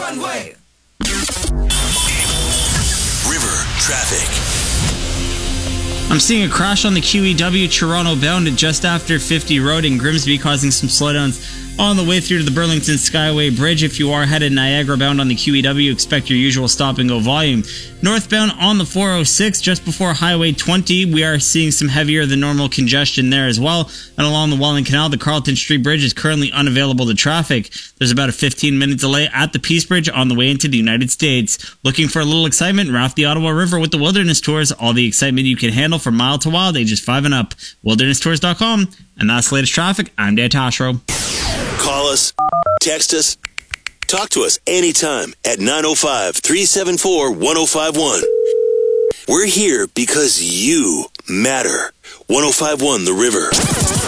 one-way. River traffic. I'm seeing a crash on the QEW Toronto bound at just after 50 Road in Grimsby, causing some slowdowns on the way through to the Burlington Skyway Bridge. If you are headed Niagara bound on the QEW, expect your usual stop-and-go volume. Northbound on the 406, just before Highway 20, we are seeing some heavier than normal congestion there as well. And along the Welland Canal, the Carleton Street Bridge is currently unavailable to traffic. There's about a 15-minute delay at the Peace Bridge on the way into the United States. Looking for a little excitement? Raft the Ottawa River with the Wilderness Tours. All the excitement you can handle from mild to wild, ages 5 and up. WildernessTours.com. And that's the latest traffic. I'm Dan Tashro. Call us, text us, talk to us anytime at 905-374-1051. We're here because you matter. 1051 The River.